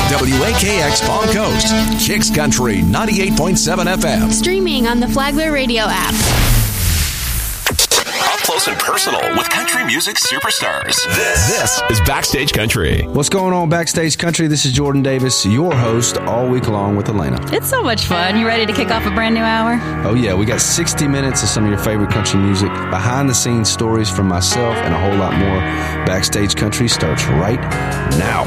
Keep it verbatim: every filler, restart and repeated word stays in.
W A K X Palm Coast, Kicks Country ninety-eight point seven F M. Streaming on the Flagler Radio app. Up close and personal with country music superstars. This, this is Backstage Country. What's going on, Backstage Country? This is Jordan Davis, your host all week long with Elena. It's so much fun. You ready to kick off a brand new hour? Oh, yeah. We got sixty minutes of some of your favorite country music, behind-the-scenes stories from myself, and a whole lot more. Backstage Country starts right now.